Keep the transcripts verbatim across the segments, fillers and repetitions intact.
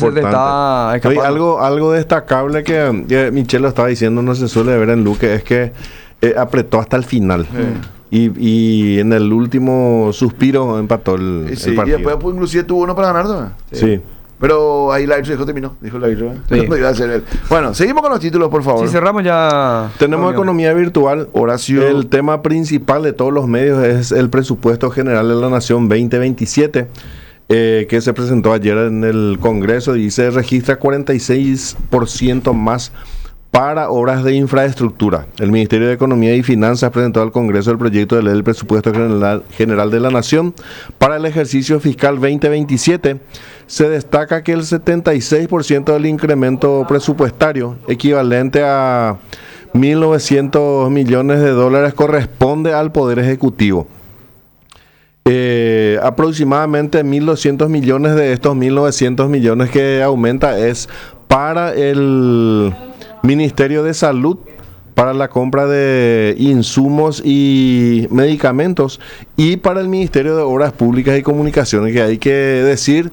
se te está Oye, escapando. algo, algo destacable que, que Michelle lo estaba diciendo, no se suele ver en Luque, es que eh, apretó hasta el final. Y, y en el último suspiro empató el, Y sí, el y partido. después pues, inclusive tuvo uno para ganar también. Sí. Pero ahí el árbitro dijo terminó, dijo el árbitro. ¿eh? Sí. No iba a ser él. Bueno, seguimos con los títulos, por favor. Si cerramos ya. Tenemos reunión. economía virtual. Horacio. El tema principal de todos los medios es el presupuesto general de la Nación veinte veintisiete, eh, que se presentó ayer en el Congreso y se registra cuarenta y seis por ciento más para obras de infraestructura. El Ministerio de Economía y Finanzas presentó al Congreso el proyecto de ley del presupuesto general, general de la Nación para el ejercicio fiscal veinte veintisiete. Se destaca que el setenta y seis por ciento del incremento presupuestario, equivalente a mil novecientos millones de dólares, corresponde al Poder Ejecutivo. Eh, aproximadamente mil doscientos millones de estos mil novecientos millones que aumenta es para el Ministerio de Salud, para la compra de insumos y medicamentos, y para el Ministerio de Obras Públicas y Comunicaciones, que hay que decir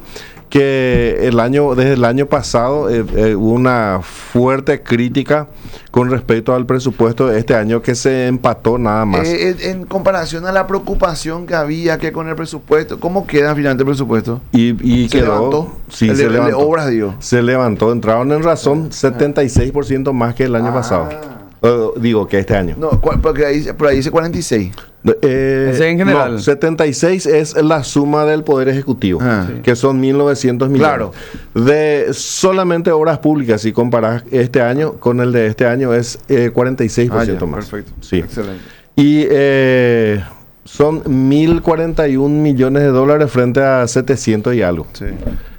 que el año desde el año pasado eh, eh, hubo una fuerte crítica con respecto al presupuesto de este año, que se empató nada más. Eh, en, en comparación a la preocupación que había que con el presupuesto, ¿cómo queda finalmente el presupuesto? Y, y ¿Se quedó, levantó? sí, El se de- el de levantó. obras, digo. Se levantó, entraron en razón setenta y seis por ciento más que el año Ah. pasado. Eh, digo que este año. No, cuál- porque ahí, por ahí dice cuarenta y seis. Eh, Ese en general. no, setenta y seis es la suma del Poder Ejecutivo, Ah. Sí. que son mil novecientos millones. Claro. De solamente obras públicas, si comparas este año con el de este año, es eh, cuarenta y seis por ciento Ah, ya, más. perfecto. Sí. Excelente. Y eh, son mil cuarenta y un millones de dólares frente a setecientos y algo. Sí.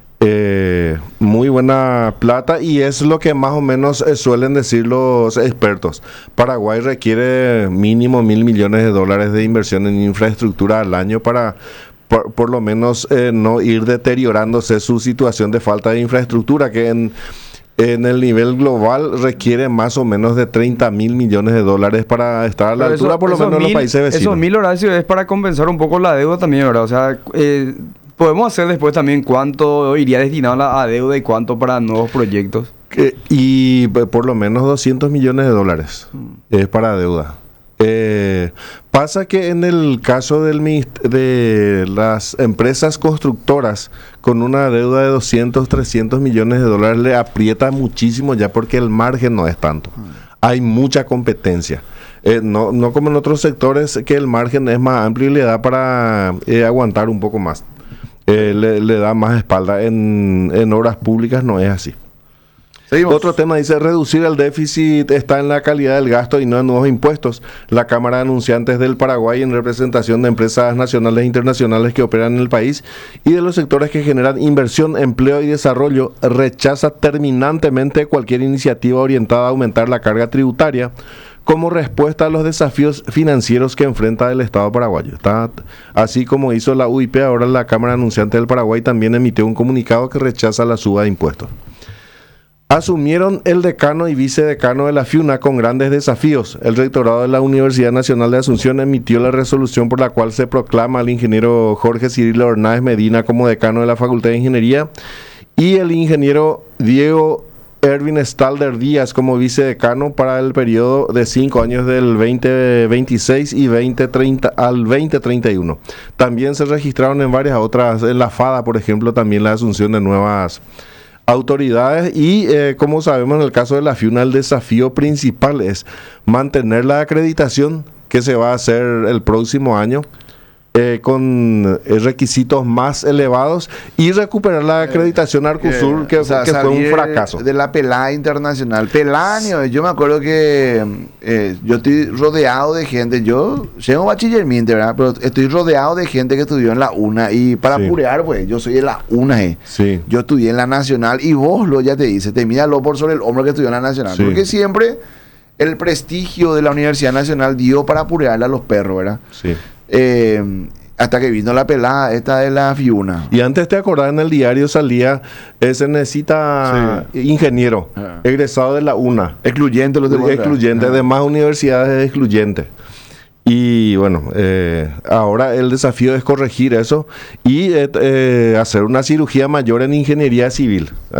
Eh, muy buena plata, y es lo que más o menos eh, suelen decir los expertos. Paraguay requiere mínimo mil millones de dólares de inversión en infraestructura al año para por, por lo menos eh, no ir deteriorándose su situación de falta de infraestructura, que en, en el nivel global requiere más o menos de treinta mil millones de dólares para estar a la Pero altura eso- por lo esos menos de los mil- países vecinos. Esos mil horarios es para compensar un poco la deuda también, ¿verdad? O sea, eh, podemos hacer después también cuánto iría destinado a la a deuda y cuánto para nuevos proyectos. Que- y eh, por lo menos doscientos millones de dólares es para deuda. Eh, pasa que en el caso del minist- de las empresas constructoras con una deuda de doscientos, trescientos millones de dólares le aprieta muchísimo ya, porque el margen no es tanto. Hay mucha competencia. Eh, no, no como en otros sectores, que el margen es más amplio y le da para eh, aguantar un poco más. Eh, le, le da más espalda. En, en obras públicas no es así. Seguimos. Otro tema dice: reducir el déficit está en la calidad del gasto y no en nuevos impuestos. La Cámara de Anunciantes del Paraguay, en representación de empresas nacionales e internacionales que operan en el país y de los sectores que generan inversión, empleo y desarrollo, rechaza terminantemente cualquier iniciativa orientada a aumentar la carga tributaria como respuesta a los desafíos financieros que enfrenta el Estado paraguayo. Está, así como hizo la U I P, ahora la Cámara de Anunciantes del Paraguay también emitió un comunicado que rechaza la suba de impuestos. Asumieron el decano y vicedecano de la FIUNA con grandes desafíos. El rectorado de la Universidad Nacional de Asunción emitió la resolución por la cual se proclama al ingeniero Jorge Cirilo Hernández Medina como decano de la Facultad de Ingeniería y el ingeniero Diego Erwin Stalder Díaz como vicedecano para el periodo de cinco años del veinte veintiséis y veinte treinta al veinte treinta y uno. También se registraron en varias otras, en la FADA, por ejemplo, también la asunción de nuevas autoridades y eh, como sabemos en el caso de la FIUNA, el desafío principal es mantener la acreditación que se va a hacer el próximo año eh, con eh, requisitos más elevados y recuperar la acreditación Arcusur, que, o sea, que fue un salir fracaso. de la pelada internacional. Peláneo, yo me acuerdo que eh, yo estoy rodeado de gente. Yo llevo bachiller miente, ¿verdad? Pero estoy rodeado de gente que estudió en la UNA. Y para Sí. purear, pues, yo soy de la UNA. Eh. Sí. Yo estudié en la Nacional y vos lo ya te dice, te míralo por sobre el hombro que estudió en la Nacional. Sí. Porque siempre el prestigio de la Universidad Nacional dio para purearle a los perros, ¿verdad? Sí. Eh, hasta que vino la pelada esta de la FIUNA. Y antes te acordás, en el diario salía, eh, se necesita ingeniero, Ah. egresado de la UNA, Excluyente los de excluyente, Ah. de más universidades excluyentes. Y bueno, eh, ahora el desafío es corregir eso y eh, eh, hacer una cirugía mayor en ingeniería civil.